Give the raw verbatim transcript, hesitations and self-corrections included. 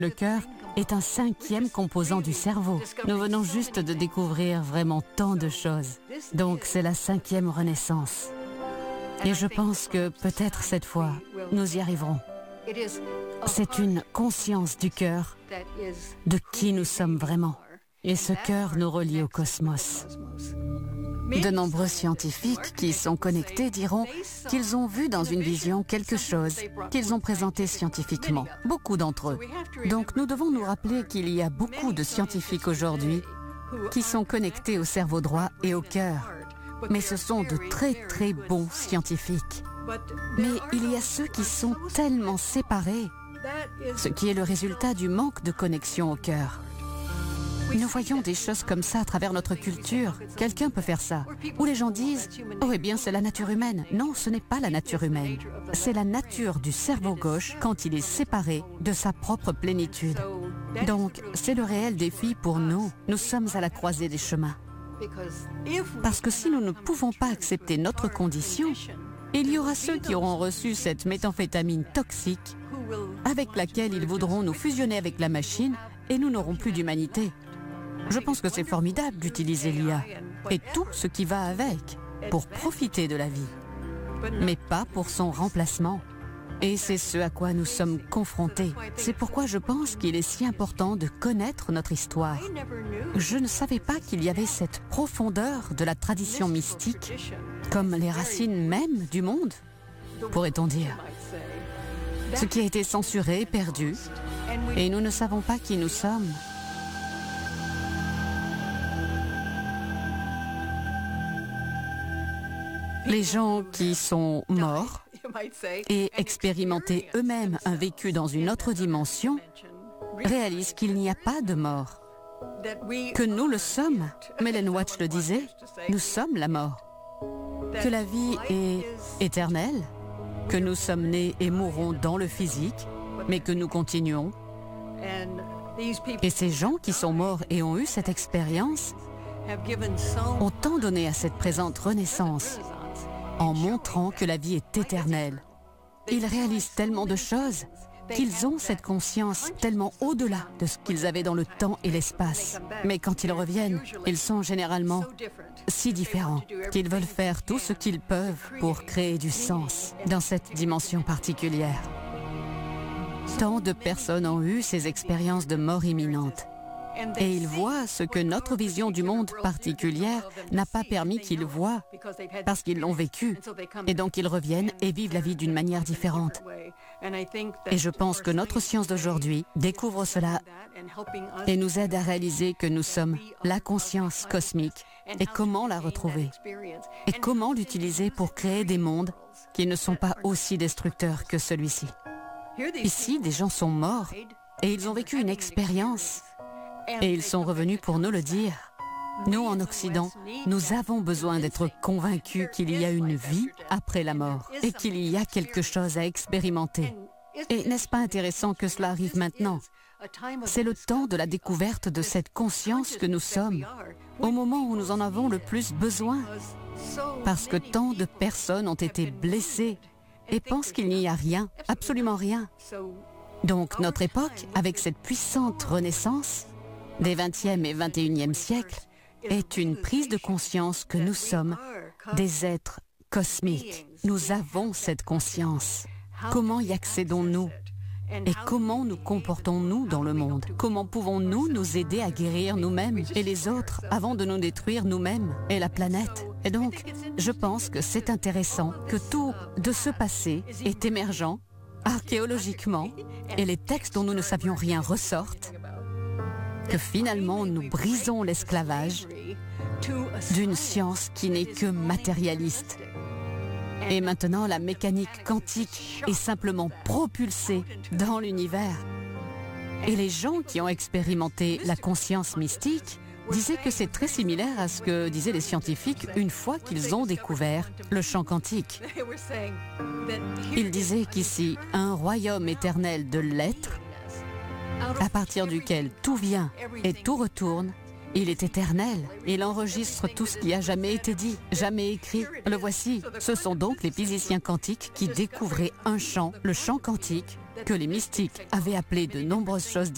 Le cœur est un cinquième composant du cerveau. Nous venons juste de découvrir vraiment tant de choses. Donc c'est la cinquième renaissance. Et je pense que peut-être cette fois, nous y arriverons. C'est une conscience du cœur de qui nous sommes vraiment. Et ce cœur nous relie au cosmos. De nombreux scientifiques qui sont connectés diront qu'ils ont vu dans une vision quelque chose qu'ils ont présenté scientifiquement, beaucoup d'entre eux. Donc nous devons nous rappeler qu'il y a beaucoup de scientifiques aujourd'hui qui sont connectés au cerveau droit et au cœur. Mais ce sont de très très bons scientifiques. Mais il y a ceux qui sont tellement séparés, ce qui est le résultat du manque de connexion au cœur. Nous voyons des choses comme ça à travers notre culture. Quelqu'un peut faire ça. Où les gens disent « Oh, eh bien, c'est la nature humaine. » Non, ce n'est pas la nature humaine. C'est la nature du cerveau gauche quand il est séparé de sa propre plénitude. Donc, c'est le réel défi pour nous. Nous sommes à la croisée des chemins. Parce que si nous ne pouvons pas accepter notre condition, il y aura ceux qui auront reçu cette méthamphétamine toxique avec laquelle ils voudront nous fusionner avec la machine et nous n'aurons plus d'humanité. Je pense que c'est formidable d'utiliser l'I A et tout ce qui va avec pour profiter de la vie, mais pas pour son remplacement. Et c'est ce à quoi nous sommes confrontés. C'est pourquoi je pense qu'il est si important de connaître notre histoire. Je ne savais pas qu'il y avait cette profondeur de la tradition mystique, comme les racines mêmes du monde, pourrait-on dire. Ce qui a été censuré, perdu, et nous ne savons pas qui nous sommes. Les gens qui sont morts et expérimentaient eux-mêmes un vécu dans une autre dimension réalisent qu'il n'y a pas de mort, que nous le sommes. Mellen Watch le disait, nous sommes la mort, que la vie est éternelle, que nous sommes nés et mourrons dans le physique, mais que nous continuons. Et ces gens qui sont morts et ont eu cette expérience ont tant donné à cette présente renaissance en montrant que la vie est éternelle. Ils réalisent tellement de choses qu'ils ont cette conscience tellement au-delà de ce qu'ils avaient dans le temps et l'espace. Mais quand ils reviennent, ils sont généralement si différents qu'ils veulent faire tout ce qu'ils peuvent pour créer du sens dans cette dimension particulière. Tant de personnes ont eu ces expériences de mort imminente. Et ils voient ce que notre vision du monde particulière n'a pas permis qu'ils voient, parce qu'ils l'ont vécu. Et donc ils reviennent et vivent la vie d'une manière différente. Et je pense que notre science d'aujourd'hui découvre cela et nous aide à réaliser que nous sommes la conscience cosmique et comment la retrouver. Et comment l'utiliser pour créer des mondes qui ne sont pas aussi destructeurs que celui-ci. Ici, des gens sont morts et ils ont vécu une expérience. Et ils sont revenus pour nous le dire. Nous, en Occident, nous avons besoin d'être convaincus qu'il y a une vie après la mort et qu'il y a quelque chose à expérimenter. Et n'est-ce pas intéressant que cela arrive maintenant? C'est le temps de la découverte de cette conscience que nous sommes, au moment où nous en avons le plus besoin. Parce que tant de personnes ont été blessées et pensent qu'il n'y a rien, absolument rien. Donc notre époque, avec cette puissante renaissance, des vingtième et vingt et unième siècles, est une prise de conscience que nous sommes des êtres cosmiques. Nous avons cette conscience. Comment y accédons-nous? Et comment nous comportons-nous dans le monde? Comment pouvons-nous nous aider à guérir nous-mêmes et les autres avant de nous détruire nous-mêmes et la planète? Et donc, je pense que c'est intéressant que tout de ce passé est émergent archéologiquement et les textes dont nous ne savions rien ressortent, que finalement nous brisons l'esclavage d'une science qui n'est que matérialiste. Et maintenant la mécanique quantique est simplement propulsée dans l'univers. Et les gens qui ont expérimenté la conscience mystique disaient que c'est très similaire à ce que disaient les scientifiques une fois qu'ils ont découvert le champ quantique. Ils disaient qu'ici, un royaume éternel de l'être, à partir duquel tout vient et tout retourne, il est éternel. Il enregistre tout ce qui a jamais été dit, jamais écrit. Le voici. Ce sont donc les physiciens quantiques qui découvraient un champ, le champ quantique, que les mystiques avaient appelé de nombreuses choses